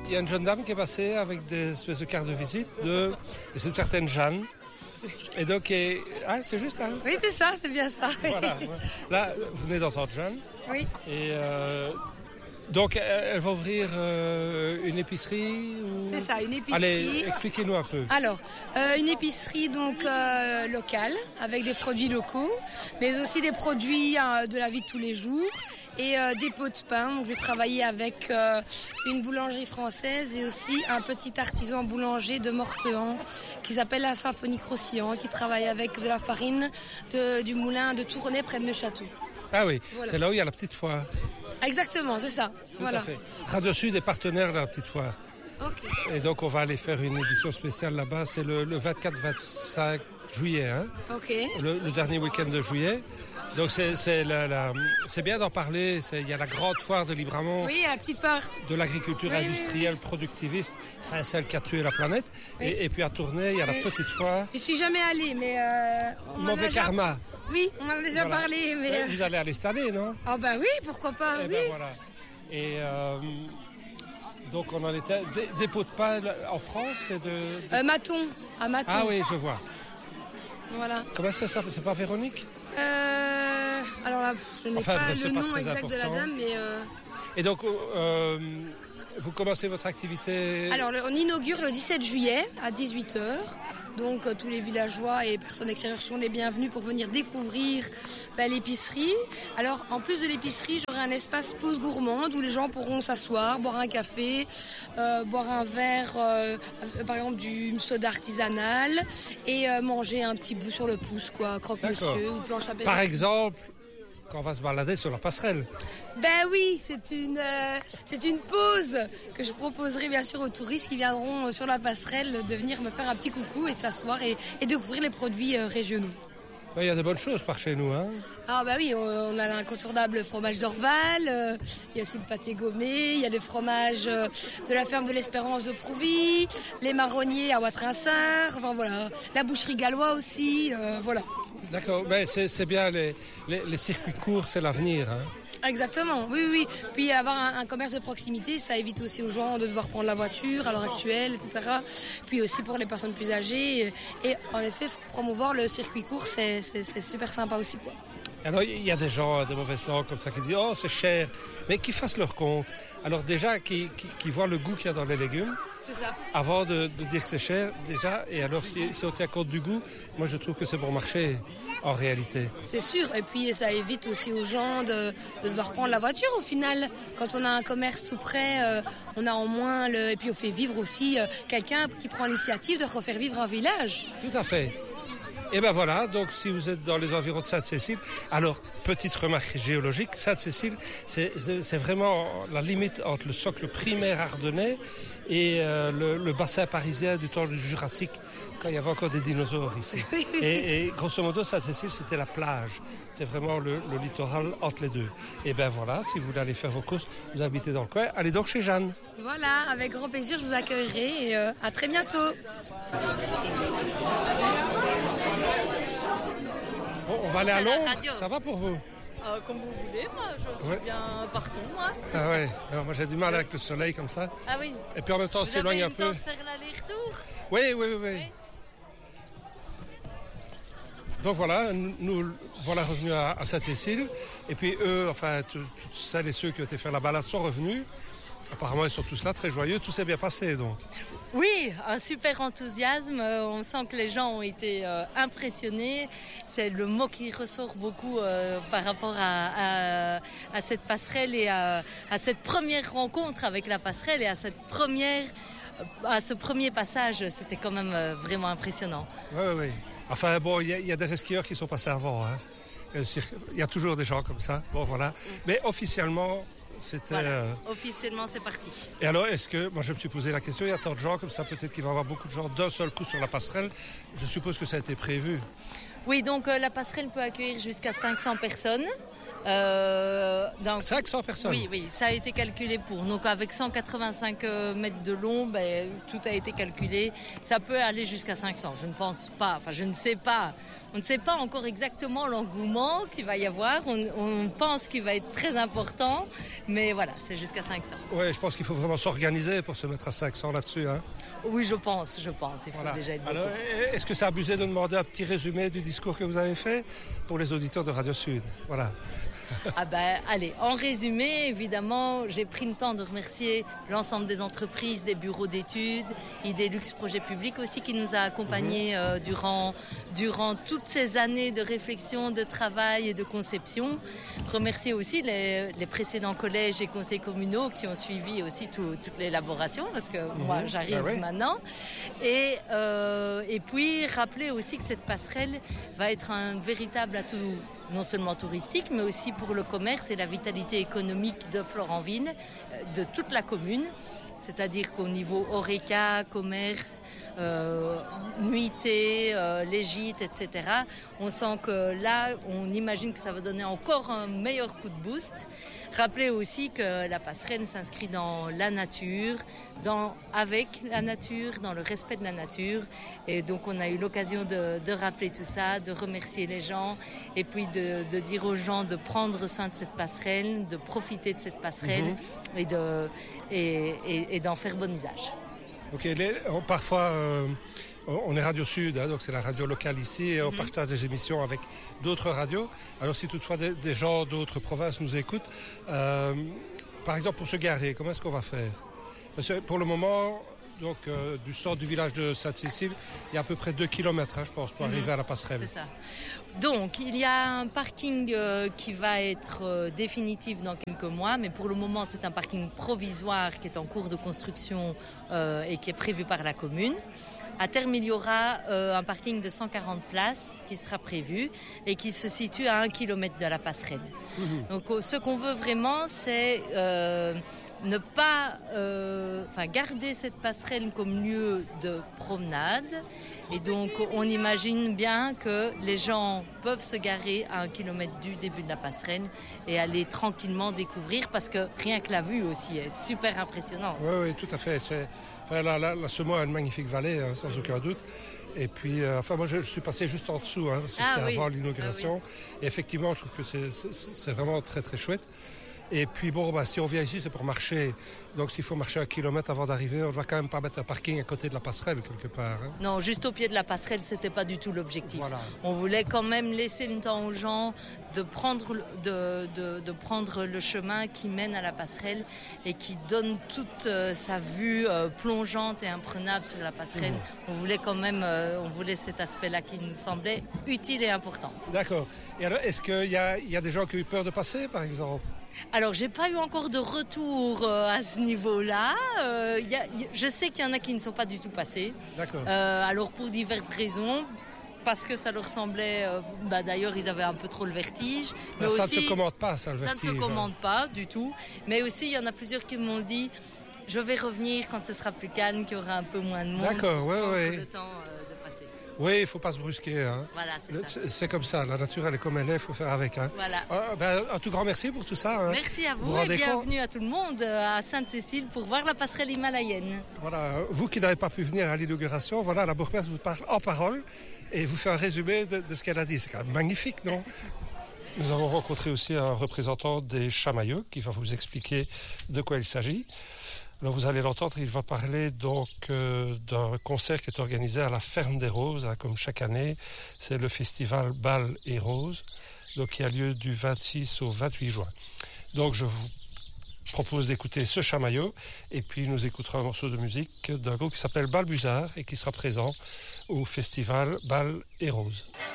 il y a une jeune dame qui est passée avec des espèces de cartes de visite et c'est une certaine Jeanne. Et donc, c'est juste, hein? Oui, c'est ça, c'est bien ça. Voilà. Là, vous venez d'entendre Jeanne. Oui. Et donc, elle va ouvrir une épicerie ou... C'est ça, une épicerie. Allez, expliquez-nous un peu. Alors, une épicerie donc locale, avec des produits locaux, mais aussi des produits de la vie de tous les jours, et des pots de pain. Donc, je vais travailler avec une boulangerie française et aussi un petit artisan boulanger de Mortehan qui s'appelle la Symphonie Croustillant, qui travaille avec de la farine du moulin de Tournai près de Neufchâteau. Ah oui, voilà. C'est là où il y a la petite foire. Exactement, c'est ça. Tout à fait. Radio Sud est partenaire de la petite foire. Okay. Et donc on va aller faire une édition spéciale là-bas. C'est le 24-25 juillet, hein. Okay. Le dernier week-end de juillet. Donc c'est bien d'en parler. Il y a la grande foire de Libramont. Oui, la petite foire. De l'agriculture industrielle productiviste, enfin celle qui a tué la planète. Oui. Et puis à Tournai, il y a la petite foire. Je suis jamais allée, mais mauvais karma. Oui, on en a déjà parlé, mais vous allez aller cette année, non? Ah ben oui, pourquoi pas. Et ben voilà. Et donc on en était des pots de pain en France et de... Maton, à Maton. Ah oui, je vois. Voilà. Comment ça s'appelle? C'est pas Véronique? Alors là, je n'ai pas le nom exact de la dame, mais... Et donc, vous commencez votre activité... Alors, on inaugure le 17 juillet à 18h. Donc, tous les villageois et personnes extérieures sont les bienvenus pour venir découvrir l'épicerie. Alors, en plus de l'épicerie, j'aurai un espace pause gourmande où les gens pourront s'asseoir, boire un café, boire un verre, par exemple, d'une soda artisanale et manger un petit bout sur le pouce, quoi, croque-monsieur ou planche à bêche. Par exemple, quand on va se balader sur la passerelle. Ben oui, c'est une pause que je proposerai bien sûr aux touristes qui viendront sur la passerelle de venir me faire un petit coucou et s'asseoir et découvrir les produits régionaux. Il y a de bonnes choses par chez nous, hein. Ah bah oui, on a l'incontournable fromage d'Orval, il y a aussi le pâté gommé, il y a le fromage de la ferme de l'Espérance de Prouvy, les marronniers à Watrinsart, enfin voilà, la boucherie gallois aussi, voilà. D'accord, mais c'est bien, les circuits courts, c'est l'avenir, hein. Exactement, oui. Puis avoir un commerce de proximité, ça évite aussi aux gens de devoir prendre la voiture à l'heure actuelle, etc. Puis aussi pour les personnes plus âgées. Et en effet, promouvoir le circuit court, c'est super sympa aussi, quoi. Alors, il y a des gens de mauvaise langue comme ça qui disent « Oh, c'est cher », mais qui fassent leur compte. Alors déjà, qui voient le goût qu'il y a dans les légumes. C'est ça. Avant de dire que c'est cher, déjà. Et alors, si on tient compte du goût, moi, je trouve que c'est bon marché, en réalité. C'est sûr. Et puis, ça évite aussi aux gens de devoir prendre la voiture, au final. Quand on a un commerce tout près, on a en moins... Et puis, on fait vivre aussi quelqu'un qui prend l'initiative de refaire vivre un village. Tout à fait. Et ben voilà, donc si vous êtes dans les environs de Sainte-Cécile, alors petite remarque géologique, Sainte-Cécile, c'est vraiment la limite entre le socle primaire ardennais et le bassin parisien du temps du Jurassique, quand il y avait encore des dinosaures ici. Et grosso modo, Sainte-Cécile, c'était la plage. C'est vraiment le littoral entre les deux. Et ben voilà, si vous voulez aller faire vos courses, vous habitez dans le coin, allez donc chez Jeanne. Voilà, avec grand plaisir, je vous accueillerai et à très bientôt. Bon, on va aller à Londres, ça va pour vous? Comme vous voulez, moi je suis bien partout, moi. Ah ouais, non, moi j'ai du mal avec le soleil comme ça. Ah oui. Et puis en même temps on s'éloigne un peu. Vous avez le temps de faire l'aller-retour? Oui. Donc voilà, nous voilà revenus à Sainte-Cécile. Et puis eux, enfin, toutes celles et ceux qui ont été faire la balade sont revenus. Apparemment, ils sont tous là, très joyeux. Tout s'est bien passé, donc. Oui, un super enthousiasme. On sent que les gens ont été impressionnés. C'est le mot qui ressort beaucoup par rapport à cette passerelle et à cette première rencontre avec la passerelle et à ce premier passage. C'était quand même vraiment impressionnant. Oui. Enfin, bon, il y a des skieurs qui sont passés avant, hein. Il y a toujours des gens comme ça. Bon, voilà. Mais officiellement... C'était. Voilà. Officiellement, c'est parti. Et alors, est-ce que, moi je me suis posé la question, il y a tant de gens comme ça, peut-être qu'il va y avoir beaucoup de gens d'un seul coup sur la passerelle. Je suppose que ça a été prévu. Oui, donc la passerelle peut accueillir jusqu'à 500 personnes. 500 personnes? Oui, ça a été calculé pour. Donc avec 185 mètres de long, tout a été calculé. Ça peut aller jusqu'à 500. Je ne pense pas, je ne sais pas On ne sait pas encore exactement l'engouement qu'il va y avoir. On pense qu'il va être très important, mais voilà, c'est jusqu'à 500. Oui, je pense qu'il faut vraiment s'organiser pour se mettre à 500 là-dessus. Hein. Oui, je pense. Il faut déjà être beaucoup. Alors, est-ce que c'est abusé de demander un petit résumé du discours que vous avez fait pour les auditeurs de Radio Sud? Voilà. Allez, en résumé, évidemment, j'ai pris le temps de remercier l'ensemble des entreprises, des bureaux d'études, Idélux Projet Public aussi qui nous a accompagnés durant toutes ces années de réflexion, de travail et de conception. Remercier aussi les précédents collèges et conseils communaux qui ont suivi aussi toute l'élaboration parce que moi j'arrive maintenant. Et puis rappeler aussi que cette passerelle va être un véritable atout non seulement touristique, mais aussi pour le commerce et la vitalité économique de Florenville, de toute la commune. C'est-à-dire qu'au niveau horeca, commerce, nuitée, les gîtes, etc., on sent que là, on imagine que ça va donner encore un meilleur coup de boost. Rappelez aussi que la passerelle s'inscrit dans la nature, avec la nature, dans le respect de la nature. Et donc on a eu l'occasion de rappeler tout ça, de remercier les gens et puis de dire aux gens de prendre soin de cette passerelle, de profiter de cette passerelle et d'en faire bon usage. Ok, parfois on est Radio Sud, hein, donc c'est la radio locale ici et on partage des émissions avec d'autres radios. Alors si toutefois des gens d'autres provinces nous écoutent, par exemple pour se garer, comment est-ce qu'on va faire? Parce que pour le moment, donc, du centre du village de Sainte-Cécile, il y a à peu près 2 km, je pense, pour arriver à la passerelle. C'est ça. Donc, il y a un parking qui va être définitif dans quelques mois, mais pour le moment, c'est un parking provisoire qui est en cours de construction et qui est prévu par la commune. À terme, il y aura un parking de 140 places qui sera prévu et qui se situe à 1 km de la passerelle. Donc, ce qu'on veut vraiment, c'est ne pas garder cette passerelle comme lieu de promenade. Et donc, on imagine bien que les gens peuvent se garer à 1 kilomètre du début de la passerelle et aller tranquillement découvrir parce que rien que la vue aussi est super impressionnante. Oui, tout à fait. La Semois a une magnifique vallée, hein, sans aucun doute. Et puis, moi, je suis passé juste en dessous, parce que c'était avant l'inauguration. Et effectivement, je trouve que c'est vraiment très, très chouette. Et puis si on vient ici, c'est pour marcher. Donc s'il faut marcher 1 kilomètre avant d'arriver, on ne va quand même pas mettre un parking à côté de la passerelle quelque part. Hein. Non, juste au pied de la passerelle, c'était pas du tout l'objectif. Voilà. On voulait quand même laisser le temps aux gens de prendre le chemin qui mène à la passerelle et qui donne toute sa vue plongeante et imprenable sur la passerelle. On voulait quand même, cet aspect-là qui nous semblait utile et important. D'accord. Et alors, est-ce qu'il y a des gens qui ont eu peur de passer, par exemple ? Alors, j'ai pas eu encore de retour à ce niveau-là. Je sais qu'il y en a qui ne sont pas du tout passés. D'accord. Alors, pour diverses raisons. Parce que ça leur semblait... d'ailleurs, ils avaient un peu trop le vertige. Mais ça aussi, ne se commande pas, ça, le vertige. Ça ne se commande pas du tout. Mais aussi, il y en a plusieurs qui m'ont dit je vais revenir quand ce sera plus calme, qu'il y aura un peu moins de monde. D'accord, oui. Le temps de passer. Oui, il ne faut pas se brusquer. Hein. Voilà, c'est ça. C'est comme ça, la nature elle est comme elle est, il faut faire avec. Hein. Voilà. Un tout grand merci pour tout ça. Hein. Merci à vous et bienvenue à tout le monde à Sainte-Cécile pour voir la passerelle himalayenne. Voilà, vous qui n'avez pas pu venir à l'inauguration, voilà, la bourgmestre vous parle en parole et vous fait un résumé de ce qu'elle a dit. C'est quand même magnifique, non? Nous avons rencontré aussi un représentant des Chamailleux qui va vous expliquer de quoi il s'agit. Alors vous allez l'entendre, il va parler donc d'un concert qui est organisé à la Ferme des Roses, hein, comme chaque année. C'est le festival Bal et Roses, donc qui a lieu du 26 au 28 juin. Donc je vous propose d'écouter ce Chamailleux et puis nous écouterons un morceau de musique d'un groupe qui s'appelle Balbuzard et qui sera présent au festival Bal et Roses.